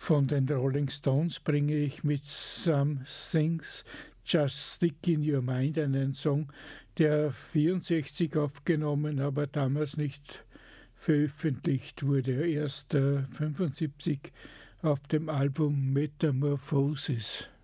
Von den Rolling Stones bringe ich mit Some Things Just Stick in Your Mind einen Song, der 64 aufgenommen, aber damals nicht veröffentlicht wurde, erst 75 auf dem Album Metamorphosis.